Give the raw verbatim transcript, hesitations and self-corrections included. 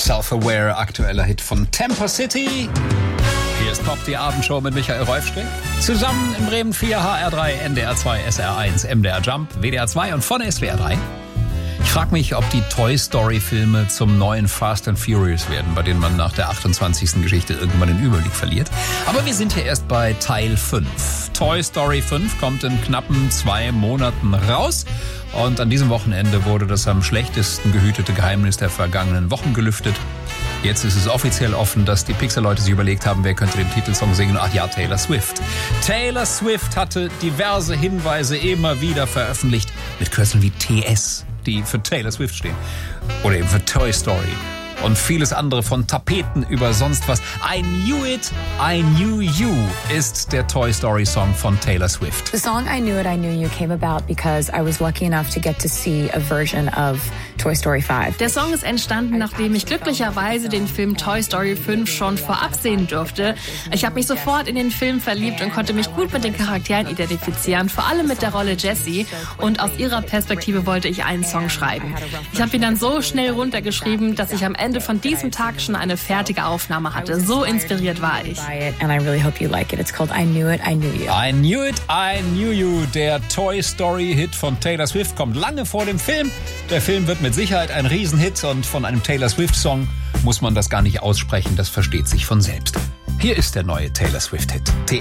Self-Aware, aktueller Hit von Temper City. Hier ist Pop, die Abendshow mit Michael Reufstedt. Zusammen in Bremen vier, H R drei, N D R zwei, S R eins, M D R Jump, W D R zwei und von S W R drei. Ich frage mich, ob die Toy Story-Filme zum neuen Fast and Furious werden, bei denen man nach der achtundzwanzigsten Geschichte irgendwann den Überblick verliert. Aber wir sind hier erst bei Teil fünf. Toy Story fünf kommt in knappen zwei Monaten raus. Und an diesem Wochenende wurde das am schlechtesten gehütete Geheimnis der vergangenen Wochen gelüftet. Jetzt ist es offiziell offen, dass die Pixar-Leute sich überlegt haben, wer könnte den Titelsong singen. Ach ja, Taylor Swift. Taylor Swift hatte diverse Hinweise immer wieder veröffentlicht mit Kürzeln wie T S, die für Taylor Swift stehen. Oder eben für Toy Story. Und vieles andere, von Tapeten über sonst was. I Knew It, I Knew You ist der Toy Story Song von Taylor Swift. The song I Knew It, I Knew You came about because I was lucky enough to get to see a version of Toy Story five. Der Song ist entstanden, nachdem ich glücklicherweise den Film Toy Story fünf schon vorab sehen durfte. Ich habe mich sofort in den Film verliebt und konnte mich gut mit den Charakteren identifizieren, vor allem mit der Rolle Jessie. Und aus ihrer Perspektive wollte ich einen Song schreiben. Ich habe ihn dann so schnell runtergeschrieben, dass ich am Ende von diesem Tag schon eine fertige Aufnahme hatte. So inspiriert war ich. And I really hope you like it. It's called I Knew It, I Knew You. I Knew It, I Knew You. Der Toy Story Hit von Taylor Swift kommt lange vor dem Film. Der Film wird mit Sicherheit ein Riesenhit und von einem Taylor Swift Song muss man das gar nicht aussprechen. Das versteht sich von selbst. Hier ist der neue Taylor Swift Hit.